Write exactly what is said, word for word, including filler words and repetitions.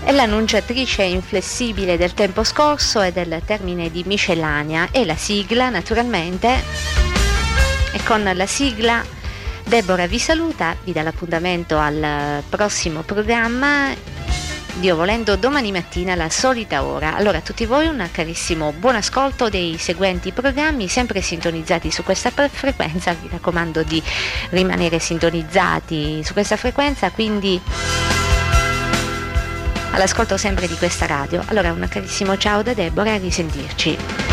È l'annunciatrice inflessibile del tempo scorso e del termine di miscellanea, e la sigla naturalmente, e con la sigla Deborah vi saluta, vi dà l'appuntamento al prossimo programma, Dio volendo domani mattina alla solita ora. Allora a tutti voi un carissimo buon ascolto dei seguenti programmi, sempre sintonizzati su questa frequenza, vi raccomando di rimanere sintonizzati su questa frequenza, quindi all'ascolto sempre di questa radio. Allora un carissimo ciao da Deborah, a risentirci.